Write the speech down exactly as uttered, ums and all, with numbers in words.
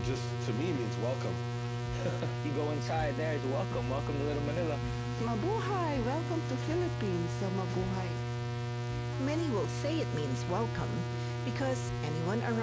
just, to me, means welcome. You go inside there, it's welcome. Welcome to Little Manila. Mabuhay! Welcome to Philippines. So mabuhay. Many will say it means welcome because anyone around